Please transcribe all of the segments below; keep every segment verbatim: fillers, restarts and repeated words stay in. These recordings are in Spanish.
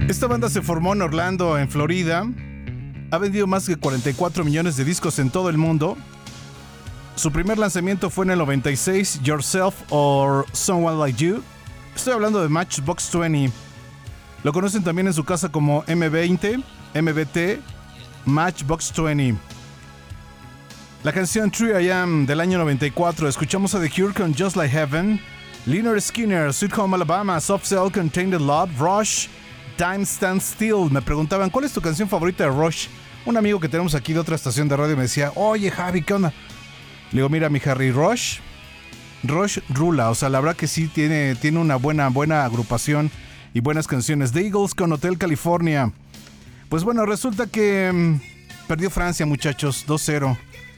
Esta banda se formó en Orlando, en Florida. Ha vendido más de cuarenta y cuatro millones de discos en todo el mundo. Su primer lanzamiento fue en el noventa y seis, Yourself or Someone Like You. Estoy hablando de Matchbox veinte. Lo conocen también en su casa como eme veinte, eme ve te, Matchbox veinte. La canción True I Am del año noventa y cuatro. Escuchamos a The Cure con Just Like Heaven, Lynyrd Skynyrd, Sweet Home Alabama, Soft Cell con Tainted Love, Rush, Time Stands Still. Me preguntaban, ¿cuál es tu canción favorita de Rush? Un amigo que tenemos aquí de otra estación de radio me decía, oye Javi, ¿qué onda? Le digo, mira mi Harry, Rush, Rush rula, o sea, la verdad que sí tiene, tiene una buena, buena agrupación y buenas canciones. The Eagles con Hotel California. Pues bueno, resulta que mmm, perdió Francia, muchachos, dos cero.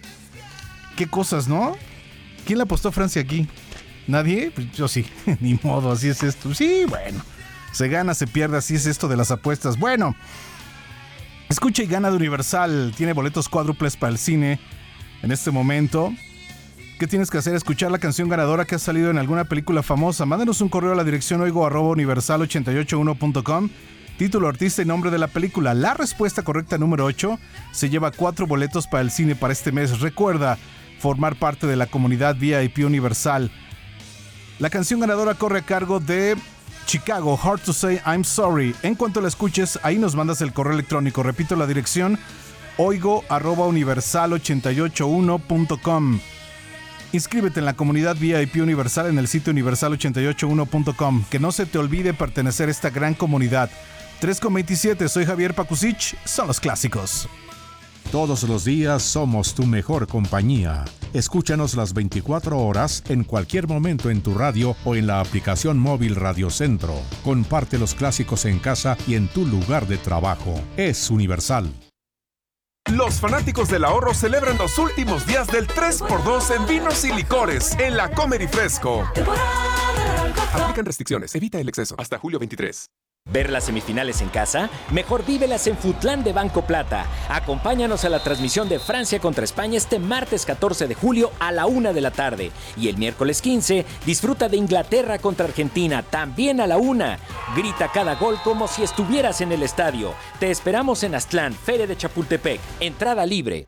Qué cosas, ¿no? ¿Quién le apostó a Francia aquí? ¿Nadie? Pues yo sí, ni modo, así es esto. Sí, bueno, se gana, se pierde, así es esto de las apuestas. Bueno, escucha y gana de Universal. Tiene boletos cuádruples para el cine en este momento. ¿Qué tienes que hacer? Escuchar la canción ganadora que ha salido en alguna película famosa. Mándenos un correo a la dirección oigo arroba universal ochenta y ocho uno punto com. Título, artista y nombre de la película. La respuesta correcta número ocho se lleva cuatro boletos para el cine para este mes. Recuerda formar parte de la comunidad V I P Universal. La canción ganadora corre a cargo de Chicago, Hard to Say I'm Sorry. En cuanto la escuches, ahí nos mandas el correo electrónico. Repito la dirección, oigo arroba universal ochenta y ocho uno punto com. Inscríbete en la comunidad V I P Universal en el sitio universal ochenta y ocho uno punto com. Que no se te olvide pertenecer a esta gran comunidad. tres con veintisiete, soy Javier Pakusich, son los clásicos. Todos los días somos tu mejor compañía. Escúchanos las veinticuatro horas en cualquier momento en tu radio o en la aplicación móvil Radio Centro. Comparte los clásicos en casa y en tu lugar de trabajo. Es Universal. Los fanáticos del ahorro celebran los últimos días del tres por dos en vinos y licores en la Comer y Fresco. Aplican restricciones, evita el exceso. Hasta julio veintitrés. ¿Ver las semifinales en casa? Mejor vívelas en Futlán de Banco Plata. Acompáñanos a la transmisión de Francia contra España este martes catorce de julio a la una de la tarde. Y el miércoles quince, disfruta de Inglaterra contra Argentina, también a la una. Grita cada gol como si estuvieras en el estadio. Te esperamos en Aztlán, Feria de Chapultepec. Entrada libre.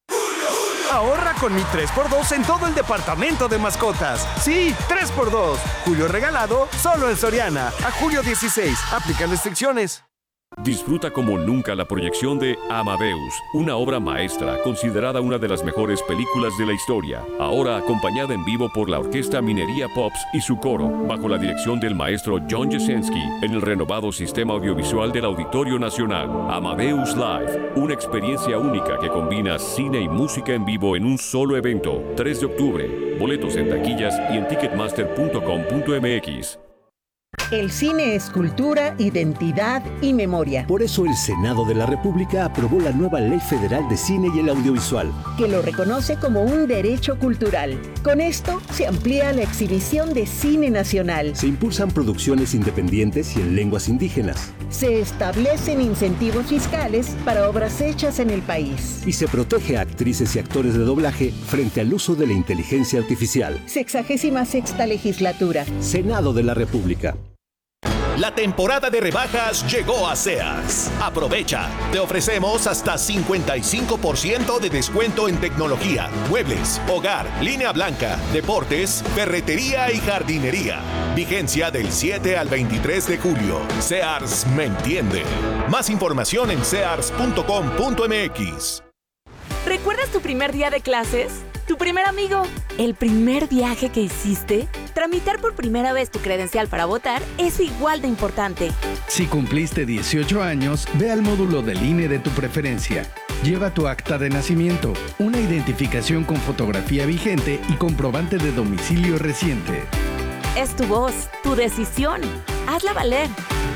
Ahorra con mi tres por dos en todo el departamento de mascotas. Sí, tres por dos. Julio regalado, solo en Soriana. A julio dieciséis. Aplican restricciones. Disfruta como nunca la proyección de Amadeus, una obra maestra considerada una de las mejores películas de la historia, ahora acompañada en vivo por la Orquesta Minería Pops y su coro, bajo la dirección del maestro John Jasenski, en el renovado sistema audiovisual del Auditorio Nacional. Amadeus Live, una experiencia única que combina cine y música en vivo en un solo evento. tres de octubre, boletos en taquillas y en ticketmaster punto com punto m x. El cine es cultura, identidad y memoria. Por eso el Senado de la República aprobó la nueva Ley Federal de Cine y el Audiovisual, que lo reconoce como un derecho cultural. Con esto se amplía la exhibición de cine nacional. Se impulsan producciones independientes y en lenguas indígenas. Se establecen incentivos fiscales para obras hechas en el país. Y se protege a actrices y actores de doblaje frente al uso de la inteligencia artificial. Sexagésima sexta legislatura. Senado de la República. La temporada de rebajas llegó a Sears. Aprovecha. Te ofrecemos hasta cincuenta y cinco por ciento de descuento en tecnología, muebles, hogar, línea blanca, deportes, ferretería y jardinería. Vigencia del siete al veintitrés de julio. Sears me entiende. Más información en sears punto com punto m x. ¿Recuerdas tu primer día de clases? ¿Tu primer amigo? ¿El primer viaje que hiciste? Tramitar por primera vez tu credencial para votar es igual de importante. Si cumpliste dieciocho años, ve al módulo del I N E de tu preferencia. Lleva tu acta de nacimiento, una identificación con fotografía vigente y comprobante de domicilio reciente. Es tu voz, tu decisión. Hazla valer.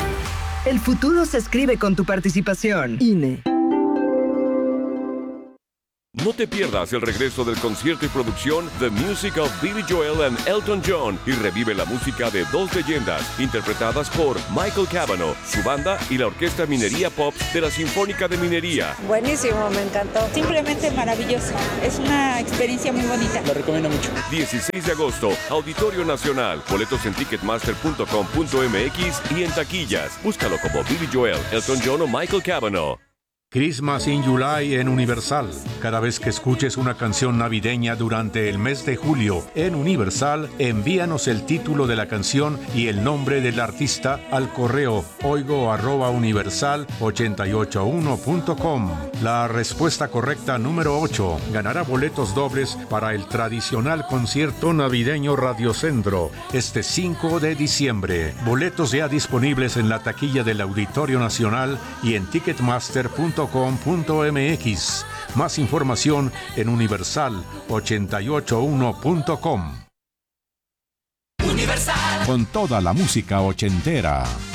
El futuro se escribe con tu participación. I N E. No te pierdas el regreso del concierto y producción The Music of Billy Joel and Elton John y revive la música de dos leyendas interpretadas por Michael Cavanaugh, su banda y la Orquesta Minería Pops de la Sinfónica de Minería. Buenísimo, me encantó. Simplemente maravilloso. Es una experiencia muy bonita. Lo recomiendo mucho. dieciséis de agosto, Auditorio Nacional. Boletos en ticketmaster punto com punto m x y en taquillas. Búscalo como Billy Joel, Elton John o Michael Cavanaugh. Christmas in July en Universal. Cada vez que escuches una canción navideña durante el mes de julio en Universal, envíanos el título de la canción y el nombre del artista al correo oigo arroba universal ochenta y ocho uno punto com. La respuesta correcta número ocho ganará boletos dobles para el tradicional concierto navideño Radio Centro este cinco de diciembre. Boletos ya disponibles en la taquilla del Auditorio Nacional y en ticketmaster punto com punto m x. Más información en universal ochenta y ocho uno punto com. Universal. Con toda la música ochentera.